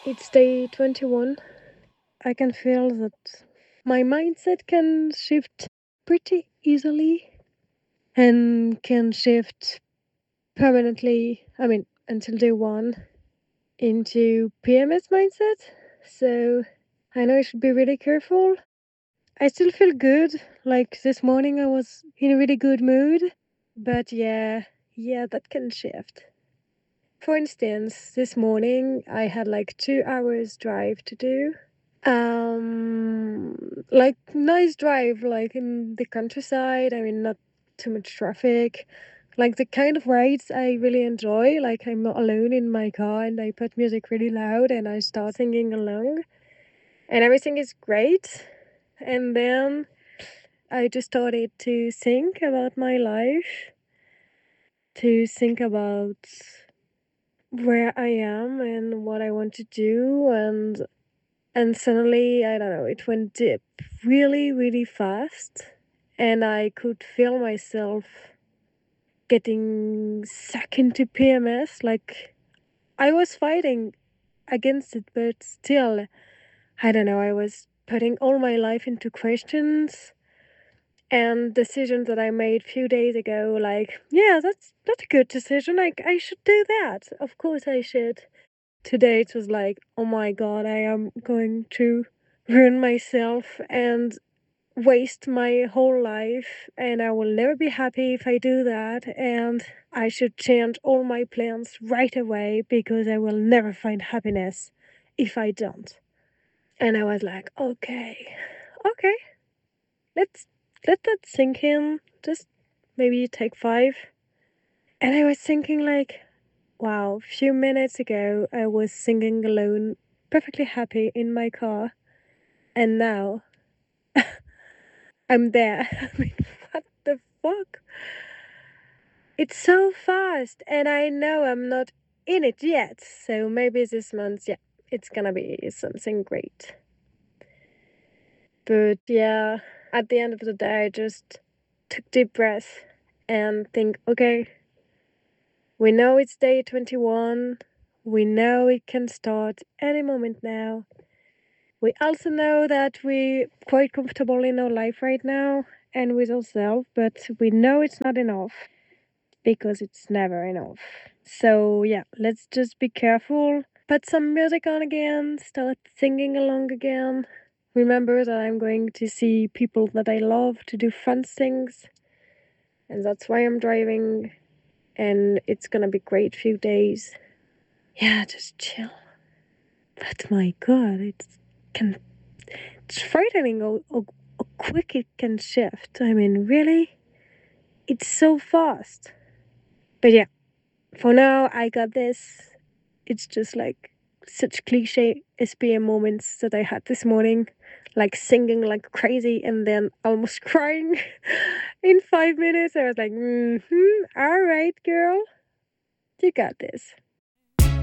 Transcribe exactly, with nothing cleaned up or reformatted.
It's day twenty-one. I can feel that my mindset can shift pretty easily and can shift permanently, I mean, until day one, into P M S mindset. So I know I should be really careful. I still feel good. Like this morning, I was in a really good mood. But yeah, yeah, that can shift. For instance, this morning I had like two hours drive to do. Um, like nice drive, like in the countryside. I mean, not too much traffic. Like the kind of rides I really enjoy. Like I'm not alone in my car and I put music really loud and I start singing along, and everything is great. And then I just started to think about my life, to think about where I am and what I want to do, and and suddenly, I don't know, it went deep really, really fast, and I could feel myself getting sucked into P M S. Like I was fighting against it, but still, I don't know, I was putting all my life into questions and decisions that I made few days ago, like, yeah, that's that's a good decision. Like I should do that. Of course I should. Today it was like, oh my god, I am going to ruin myself and waste my whole life, and I will never be happy if I do that, and I should change all my plans right away because I will never find happiness if I don't. And I was like, okay, okay, let's let that sink in. Just maybe take five. And I was thinking like, wow, a few minutes ago I was singing alone, perfectly happy in my car, and now I'm there. I mean, what the fuck? It's so fast, and I know I'm not in it yet, so maybe this month, yeah, it's gonna be something great. But yeah, at the end of the day, I just took deep breath and think, okay, we know it's day twenty-one. We know it can start any moment now. We also know that we're quite comfortable in our life right now and with ourselves, but we know it's not enough because it's never enough. So, yeah, let's just be careful. Put some music on again, start singing along again. Remember that I'm going to see people that I love to do fun things, and that's why I'm driving, and it's gonna be great few days. Yeah, just chill. But my god, it's can it's frightening how, how, how quick it can shift. I mean, really? It's so fast. But yeah, for now, I got this. It's just like such cliche S P M moments that I had this morning, like singing like crazy and then almost crying in five minutes. I was like, mm-hmm, all right, girl, you got this.